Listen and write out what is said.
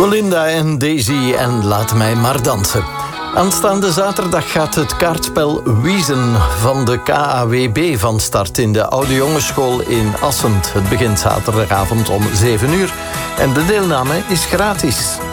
Belinda en Daisy en Laat mij maar dansen. Aanstaande zaterdag gaat het kaartspel Wiezen van de KAWB van start in de Oude Jongensschool in Assend. Het begint zaterdagavond om 7 uur en de deelname is gratis.